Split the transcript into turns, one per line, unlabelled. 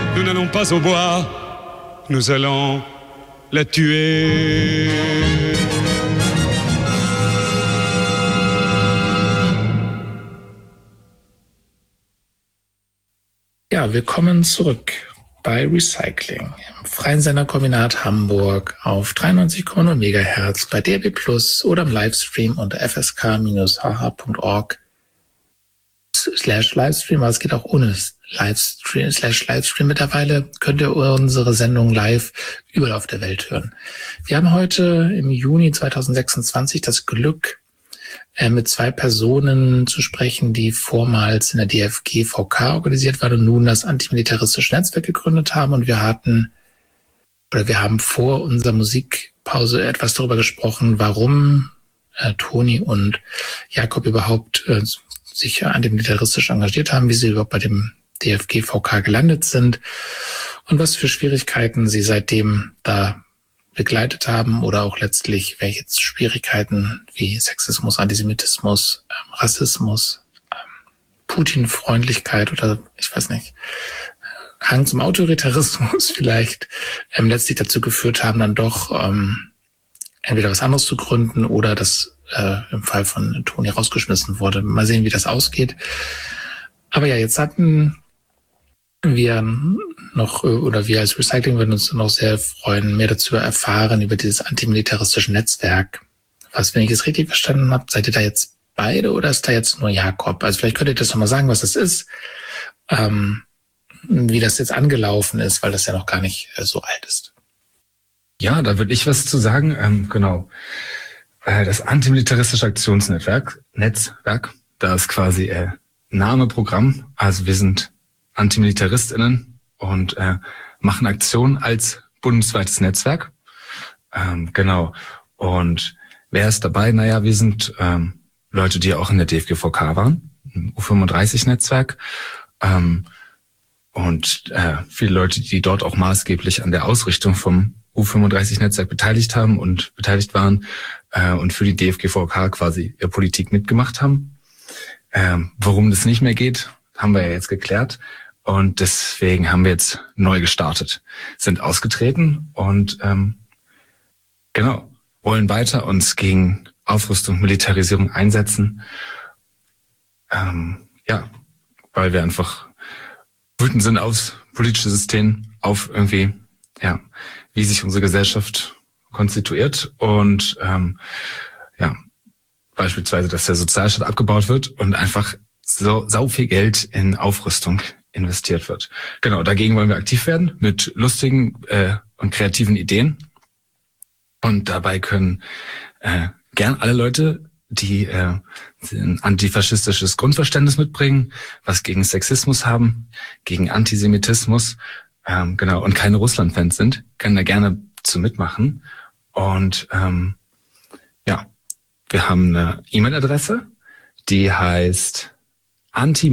Nous n'allons pas au bois, nous allons la tuer.
Ja, willkommen zurück bei Recycling im Freien Senderkombinat Hamburg auf 93,0 MHz bei DAB+ oder im Livestream unter fsk-hh.org/Livestream, aber es geht auch ohne Livestream. Mittlerweile könnt ihr unsere Sendung live überall auf der Welt hören. Wir haben heute im Juni 2026 das Glück, mit zwei Personen zu sprechen, die vormals in der DFG-VK organisiert waren und nun das antimilitaristische Netzwerk gegründet haben. Und wir haben vor unserer Musikpause etwas darüber gesprochen, warum Toni und Jakob überhaupt sich antimilitaristisch engagiert haben, wie sie überhaupt bei dem DFG-VK gelandet sind und was für Schwierigkeiten sie seitdem da begleitet haben oder auch letztlich welche Schwierigkeiten wie Sexismus, Antisemitismus, Rassismus, Putin-Freundlichkeit oder ich weiß nicht, Hang zum Autoritarismus vielleicht letztlich dazu geführt haben, dann doch entweder was anderes zu gründen oder das im Fall von Toni rausgeschmissen wurde. Mal sehen, wie das ausgeht. Aber ja, jetzt hatten wir noch, oder wir als Recycling würden uns noch sehr freuen, mehr dazu erfahren über dieses antimilitaristische Netzwerk. Was, wenn ich es richtig verstanden habe, seid ihr da jetzt beide oder ist da jetzt nur Jakob? Also vielleicht könnt ihr das nochmal sagen, was das ist, wie das jetzt angelaufen ist, weil das ja noch gar nicht so alt ist.
Ja, da würde ich was zu sagen. Genau. Das antimilitaristische Aktionsnetzwerk, da ist quasi Name Programm. Also wir sind AntimilitaristInnen und machen Aktionen als bundesweites Netzwerk. Genau. Und wer ist dabei? Naja, wir sind Leute, die auch in der DFG-VK waren, im U35-Netzwerk. Und viele Leute, die dort auch maßgeblich an der Ausrichtung vom U35-Netzwerk beteiligt waren und für die DFG-VK quasi ihre Politik mitgemacht haben. Worum das nicht mehr geht, haben wir ja jetzt geklärt. Und deswegen haben wir jetzt neu gestartet, sind ausgetreten und wollen weiter uns gegen Aufrüstung, Militarisierung einsetzen. Weil wir einfach wütend sind aufs politische System, auf irgendwie, wie sich unsere Gesellschaft konstituiert und beispielsweise, dass der Sozialstaat abgebaut wird und einfach sau viel Geld in Aufrüstung investiert wird. Genau, dagegen wollen wir aktiv werden mit lustigen und kreativen Ideen. Und dabei können gern alle Leute, die ein antifaschistisches Grundverständnis mitbringen, was gegen Sexismus haben, gegen Antisemitismus, und keine Russland-Fans sind, können da gerne zu mitmachen. Und wir haben eine E-Mail-Adresse, die heißt